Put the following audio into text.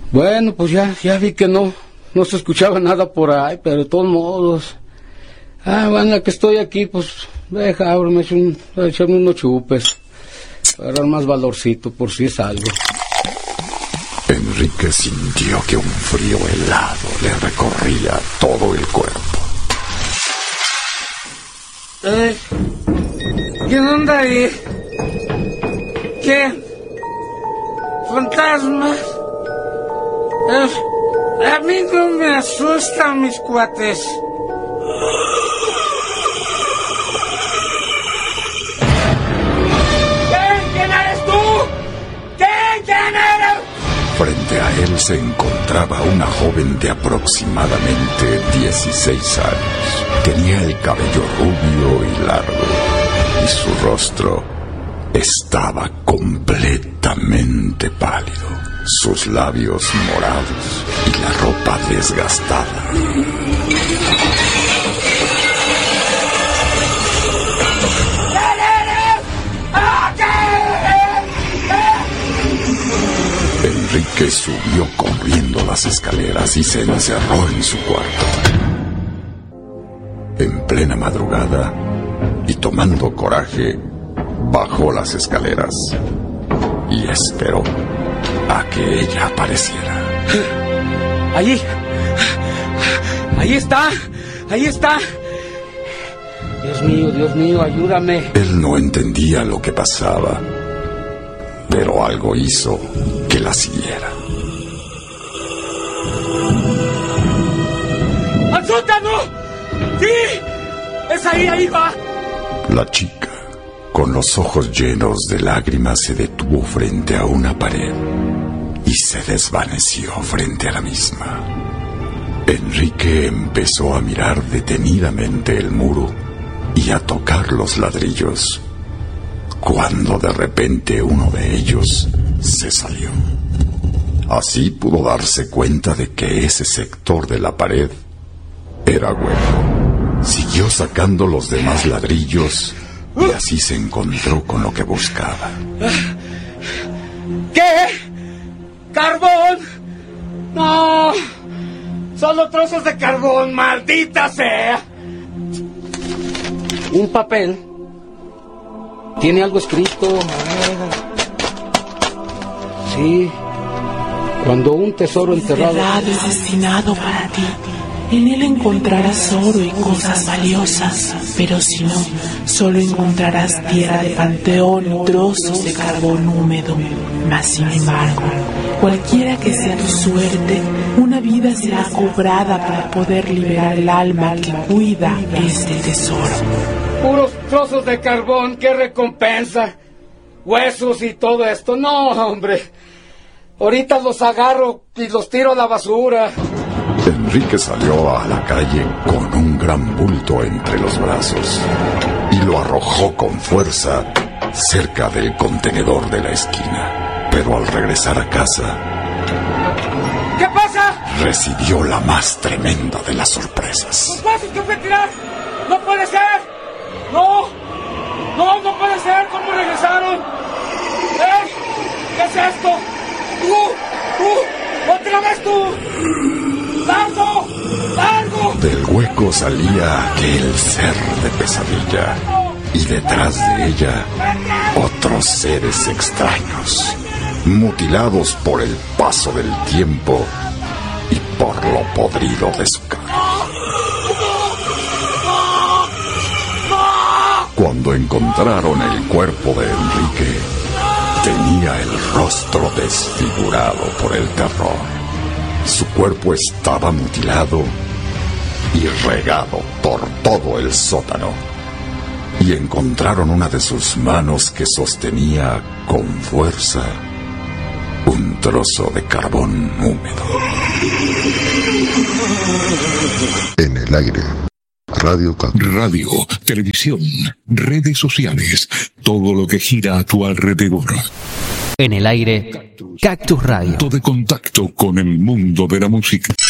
Bueno, pues ya vi que no se escuchaba nada por ahí, pero de todos modos. Bueno, que estoy aquí, pues deja, ábreme, echarme unos chupes, para dar más valorcito por si es algo. Enrique sintió que un frío helado le recorría todo el cuerpo. ¿Quién anda ahí? ¿Quién? ¿Fantasmas? A mí no me asustan mis cuates. ¿Quién eres tú? ¿Quién eres? Frente a él se encontraba una joven de aproximadamente 16 años. Tenía el cabello rubio y largo, y su rostro estaba completamente pálido. Sus labios morados y la ropa desgastada. Enrique subió corriendo las escaleras y se encerró en su cuarto. En plena madrugada, y tomando coraje, bajó las escaleras y esperó a que ella apareciera. Ahí está. Dios mío, ayúdame. Él no entendía lo que pasaba, pero algo hizo que la siguiera. ¡Al sótano! ¡Sí! ¡Es ahí va! La chica, con los ojos llenos de lágrimas, se detuvo frente a una pared y se desvaneció frente a la misma. Enrique empezó a mirar detenidamente el muro y a tocar los ladrillos, cuando de repente uno de ellos se salió. Así pudo darse cuenta de que ese sector de la pared era hueco. Siguió sacando los demás ladrillos y así se encontró con lo que buscaba. ¿Qué? ¡Carbón! ¡No! ¡Solo trozos de carbón, maldita sea! Un papel. ¿Tiene algo escrito? A ver. Sí. Cuando un tesoro enterrado es destinado para ti. En él encontrarás oro y cosas valiosas, pero si no, solo encontrarás tierra de panteón y trozos de carbón húmedo. Mas sin embargo, cualquiera que sea tu suerte, una vida será cobrada para poder liberar el alma que cuida este tesoro. Puros trozos de carbón, qué recompensa. Huesos y todo esto. No, hombre. Ahorita los agarro y los tiro a la basura. Enrique salió a la calle con un gran bulto entre los brazos y lo arrojó con fuerza cerca del contenedor de la esquina. Pero al regresar a casa, ¿qué pasa? Recibió la más tremenda de las sorpresas. ¡Los vasos que fue a tirar! ¡No puede ser! ¡No puede ser! ¿Cómo regresaron? ¿Qué es esto? ¡Tú! ¡Otra vez tú! ¡Largo! Del hueco salía aquel ser de pesadilla, y detrás de ella otros seres extraños, mutilados por el paso del tiempo y por lo podrido de su cara. Cuando encontraron el cuerpo de Enrique, tenía el rostro desfigurado por el terror. Su cuerpo estaba mutilado y regado por todo el sótano. Y encontraron una de sus manos que sostenía con fuerza un trozo de carbón húmedo. En el aire. Radio, televisión, redes sociales, todo lo que gira a tu alrededor. En el aire, Cactus Radio. Todo de contacto con el mundo de la música.